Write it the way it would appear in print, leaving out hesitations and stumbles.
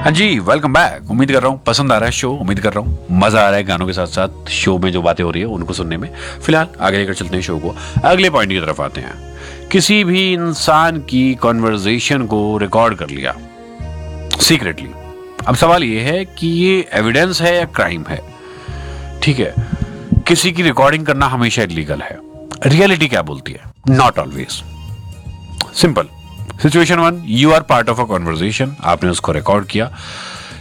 हाँ जी, welcome back. उम्मीद कर रहा हूँ पसंद आ रहा है शो, उम्मीद कर रहा हूँ मजा आ रहा है गानों के साथ साथ शो में जो बातें हो रही है उनको सुनने में। फिलहाल आगे लेकर चलते हैं शो को, अगले पॉइंट की तरफ आते हैं। किसी भी इंसान की कॉन्वर्जेशन को रिकॉर्ड कर लिया सीक्रेटली। अब सवाल ये है कि ये एविडेंस है या क्राइम है। ठीक है, किसी की रिकॉर्डिंग करना हमेशा इलीगल है। रियलिटी क्या बोलती है? Not always. Simple. Situation 1, you are part of a conversation, आपने उसको रिकॉर्ड किया।